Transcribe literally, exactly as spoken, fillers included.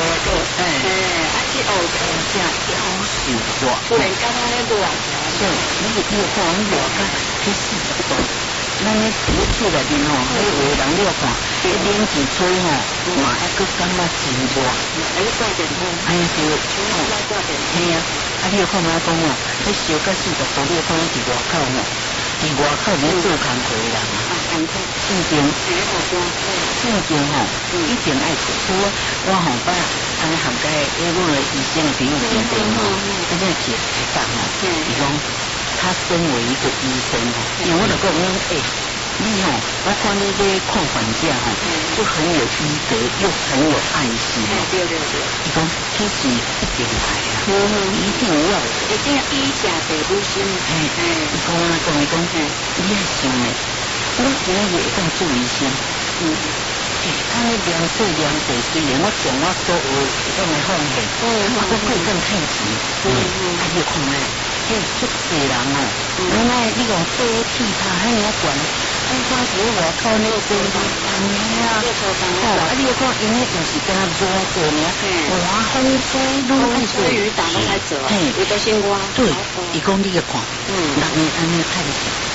个，哎，啊，去学个正夭寿热，突然间咧热啊，对，你你有看我热甲去四十度，咱咧煮出来面吼，迄有的人你看，一冷一吹吼，嘛还佫感觉真热，哎，挂电风，哎呀对，哦，嘿啊，啊你看我讲哦，迄烧甲四十度，你看伫外口吼。伫外口咧做工课的人啊，正经，正经吼，一定爱做。所以我后摆安尼涵盖因为我的医生的朋友前辈吼，真正解释讲吼，伊讲他身为一个医生吼，因为我就讲讲诶，你吼，我看你咧看患者吼，就很有医德，又很有爱心。对对对。伊讲其实一定来啊，一定要，一定要医者得不心。嘿，伊讲啊，讲伊讲，你爱想诶，我今日会当做医生。嗯。诶，他咧量水量地，虽然我将我所有用来奉献，我都贵更趁钱。嗯嗯。啊，你看咧，迄足济人哦，原来你讲做气他遐尔悬。哎，我是外口那个生意，安尼啊，哦，啊，你看，因为就是跟他做做呢，哇，风吹雨吹雨打拢来做，嘿，有得先我，对，伊讲你个看，嗯，人安尼太少。